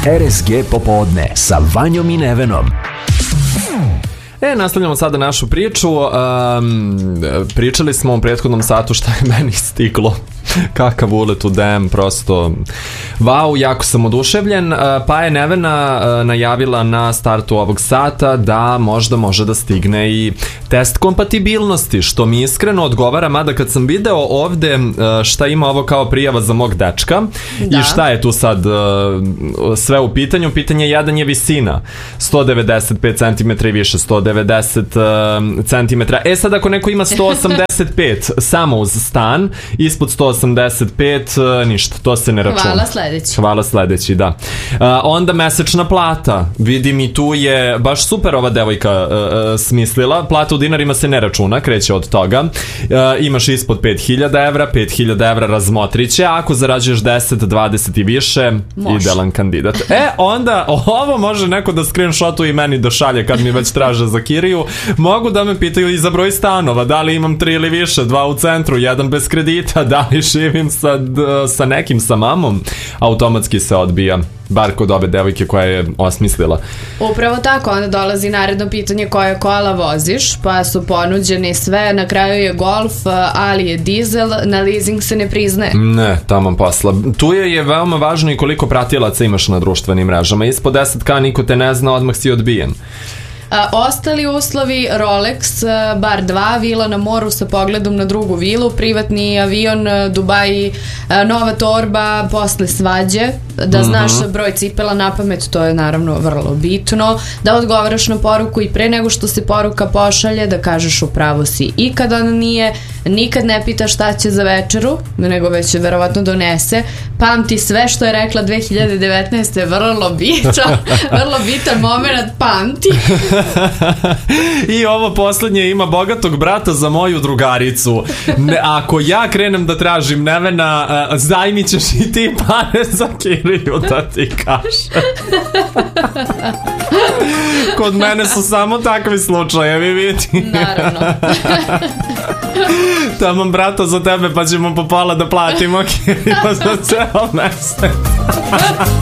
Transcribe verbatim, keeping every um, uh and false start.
R S G popodne sa Vanjom i Nevenom. E, nastavljamo sada našu priču. Um, pričali smo u prethodnom satu šta je meni stiglo. Kakav ulet u D M, prosto wow, jako sam oduševljen. Pa je Nevena najavila na startu ovog sata da možda može da stigne i test kompatibilnosti, što mi iskreno odgovara, mada kad sam video ovde šta ima ovo kao prijava za mog dečka da. I šta je tu sad sve u pitanju, pitanje jedan je visina sto devedeset pet centimetara i više, sto devedeset centimetara. E sad ako neko ima sto osamdeset pet samo uz stan, ispod sto osamdeset pet, ništa, to se ne računa. Hvala sledeći. Hvala sledeći, da. Uh, onda mesečna plata, vidim i tu je baš super ova devojka uh, smislila, plata u dinarima se ne računa, kreće od toga. Uh, imaš ispod pet hiljada evra, pet hiljada evra razmotriće, ako zarađuješ deset, dvadeset i više, može. Idealan kandidat. E, onda ovo može neko da screenshotuje i meni da šalje kad mi već traže za kiriju. Mogu da me pitaju i za broj stanova, da li imam tri ili više, dva u centru, jedan bez kredita, da li živim sa, sa nekim, sa mamom, automatski se odbija, bar kod ove devojke koja je osmislila. Upravo tako, onda dolazi naredno pitanje koje kola voziš, pa su ponuđeni sve, na kraju je Golf, ali je dizel, na leasing se ne priznaje. Ne, tamo posla. Tu je, je veoma važno i koliko pratilaca imaš na društvenim mrežama, ispod deset ka niko te ne zna, odmah si odbijen. A, ostali uslovi: Rolex, bar dva, vila na moru sa pogledom na drugu vilu, privatni avion, Dubai, nova torba posle svađe, da znaš mm-hmm. broj cipela na pamet, to je naravno vrlo bitno, da odgovaraš na poruku i pre nego što se poruka pošalje, da kažeš upravo si i kad ona nije, nikad ne pitaš šta će za večeru, nego već je verovatno donese, pamti sve što je rekla dve hiljade devetnaeste. vrlo bitan, vrlo bitan moment, pamti. I ovo poslednje, ima bogatog brata za moju drugaricu. Ne, ako ja krenem da tražim Nevena, uh, zajmit ćeš i ti pare za kiriju, da ti kažem. Kod mene su samo takvi slučajevi, vidi. Naravno. Tamam brata za tebe, pa ćemo po pola da platimo kiriju za ceo mesec.